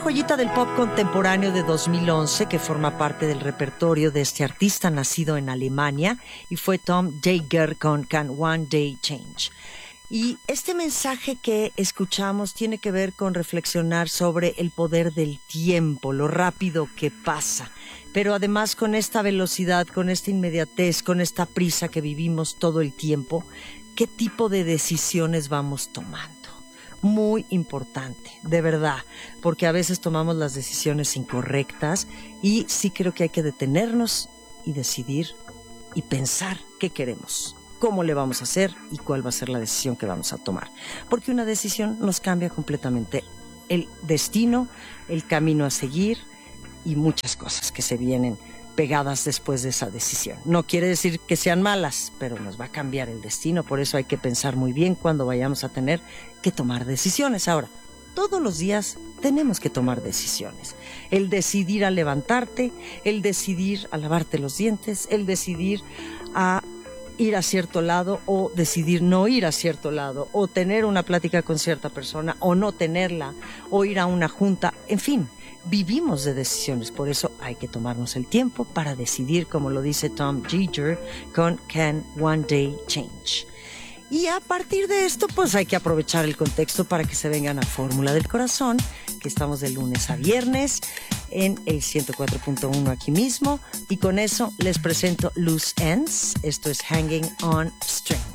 joyita del pop contemporáneo de 2011 que forma parte del repertorio de este artista nacido en Alemania y fue Tom Dager con Can One Day Change. Y este mensaje que escuchamos tiene que ver con reflexionar sobre el poder del tiempo, lo rápido que pasa, pero además con esta velocidad, con esta inmediatez, con esta prisa que vivimos todo el tiempo, ¿qué tipo de decisiones vamos tomando? Muy importante, de verdad, porque a veces tomamos las decisiones incorrectas y sí creo que hay que detenernos y decidir y pensar qué queremos, cómo le vamos a hacer y cuál va a ser la decisión que vamos a tomar. Porque una decisión nos cambia completamente el destino, el camino a seguir y muchas cosas que se vienen pegadas después de esa decisión. No quiere decir que sean malas, pero nos va a cambiar el destino. Por eso hay que pensar muy bien cuando vayamos a tener que tomar decisiones. Ahora, todos los días tenemos que tomar decisiones. El decidir a levantarte, el decidir a lavarte los dientes, el decidir a ir a cierto lado o decidir no ir a cierto lado, o tener una plática con cierta persona o no tenerla, o ir a una junta, en fin, vivimos de decisiones, por eso hay que tomarnos el tiempo para decidir, como lo dice Tom Dager con Can One Day Change. Y a partir de esto, pues hay que aprovechar el contexto para que se vengan a Fórmula del Corazón, que estamos de lunes a viernes en el 104.1 aquí mismo. Y con eso les presento Loose Ends. Esto es Hanging on String.